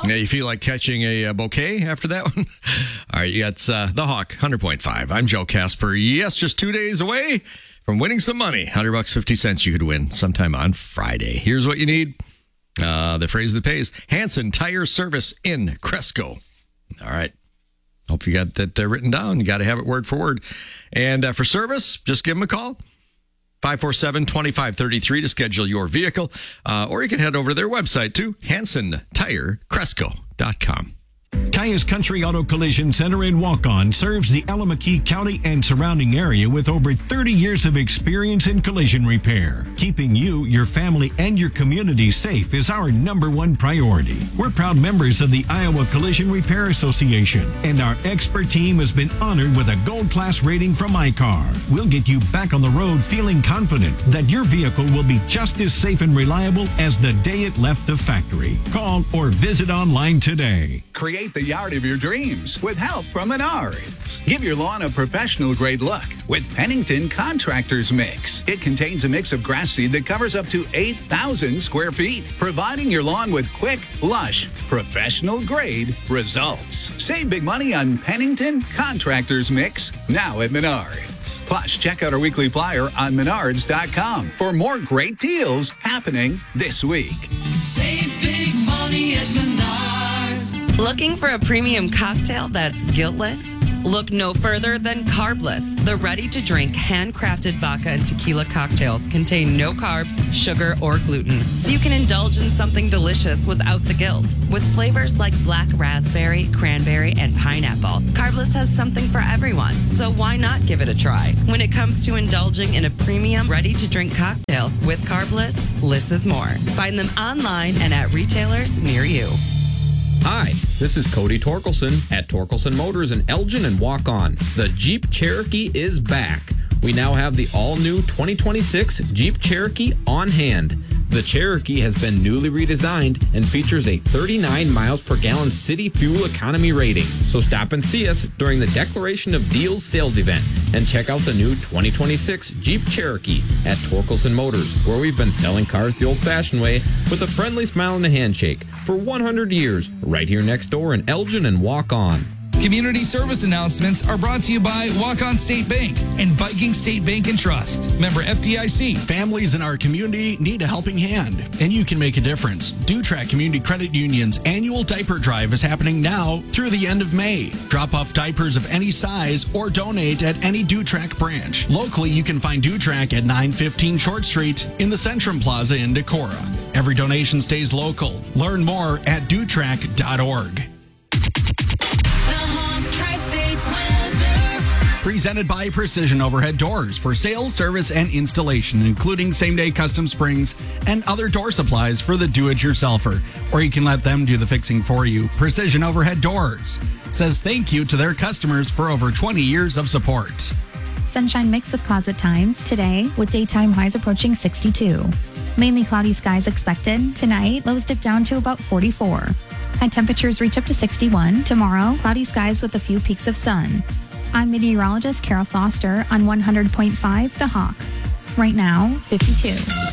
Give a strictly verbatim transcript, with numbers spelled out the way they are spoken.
Yeah, you feel like catching a, a bouquet after that one? All right, it's uh, The Hawk, one hundred point five. I'm Joe Casper. Yes, just two days away from winning some money. one hundred bucks, fifty cents you could win sometime on Friday. Here's what you need. Uh, the phrase that pays. Hanson Tire Service in Cresco. All right. Hope you got that uh, written down. You got to have it word for word. And uh, for service, just give them a call. five four seven, two five three three to schedule your vehicle. Uh, or you can head over to their website, too, hanson tire cresco dot com. Caius Country Auto Collision Center in Waukon serves the Allamakee County and surrounding area with over thirty years of experience in collision repair. Keeping you, your family, and your community safe is our number one priority. We're proud members of the Iowa Collision Repair Association, and our expert team has been honored with a gold class rating from I C A R. We'll get you back on the road feeling confident that your vehicle will be just as safe and reliable as the day it left the factory. Call or visit online today. Create the yard of your dreams with help from Menards. Give your lawn a professional-grade look with Pennington Contractors Mix. It contains a mix of grass seed that covers up to eight thousand square feet, providing your lawn with quick, lush, professional-grade results. Save big money on Pennington Contractors Mix now at Menards. Plus, check out our weekly flyer on menards dot com for more great deals happening this week. Save big money at Menards. Looking for a premium cocktail that's guiltless? Look no further than Carbless. The ready-to-drink, handcrafted vodka and tequila cocktails contain no carbs, sugar, or gluten, so you can indulge in something delicious without the guilt. With flavors like black raspberry, cranberry, and pineapple, Carbless has something for everyone, so why not give it a try? When it comes to indulging in a premium, ready-to-drink cocktail with Carbless, less is more. Find them online and at retailers near you. Hi, this is Cody Torkelson at Torkelson Motors in Elgin and Waukon. The Jeep Cherokee is back. We now have the all-new twenty twenty-six Jeep Cherokee on hand. The Cherokee has been newly redesigned and features a thirty-nine miles per gallon city fuel economy rating. So stop and see us during the Declaration of Deals sales event and check out the new twenty twenty-six Jeep Cherokee at Torkelson Motors, where we've been selling cars the old-fashioned way with a friendly smile and a handshake for one hundred years, right here next door in Elgin and Waukon. Community service announcements are brought to you by Waukon State Bank and Viking State Bank and Trust. Member F D I C. Families in our community need a helping hand, and you can make a difference. Dutrac Community Credit Union's annual diaper drive is happening now through the end of May. Drop off diapers of any size or donate at any Dutrac branch. Locally, you can find Dutrac at nine fifteen Short Street in the Centrum Plaza in Decorah. Every donation stays local. Learn more at dutrac dot org. Presented by Precision Overhead Doors for sales, service, and installation, including same-day custom springs and other door supplies for the do-it-yourselfer. Or you can let them do the fixing for you. Precision Overhead Doors says thank you to their customers for over twenty years of support. Sunshine mixed with cloud times today with daytime highs approaching sixty-two. Mainly cloudy skies expected. Tonight, lows dip down to about forty-four. High temperatures reach up to sixty-one. Tomorrow, cloudy skies with a few peaks of sun. I'm meteorologist Carol Foster on one hundred point five The Hawk. Right now, fifty-two.